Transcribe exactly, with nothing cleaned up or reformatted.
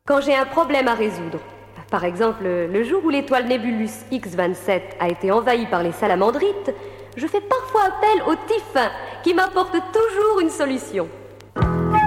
Quand j'ai un problème à résoudre, par exemple le jour où l'étoile Nébulus X vingt-sept a été envahie par les salamandrites, je fais parfois appel au Typhin qui m'apporte toujours une solution.